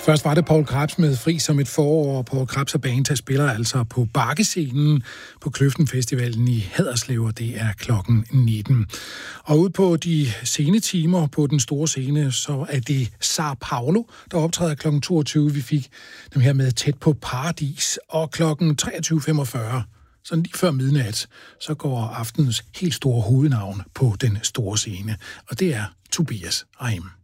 Først var det Poul Krebs med Fri som et forår. Poul Krebs og Banta spiller altså på Bakkescenen på Kløften Festivalen i Haderslev, og det er klokken 19. Og ud på de sene timer på den store scene, så er det Sao Paulo, der optræder klokken 22. Vi fik dem her med Tæt på Paradis, og klokken 23.45. Sådan lige før midnat, så går aftenens helt store hovednavn på den store scene, og det er Tobias Rahim.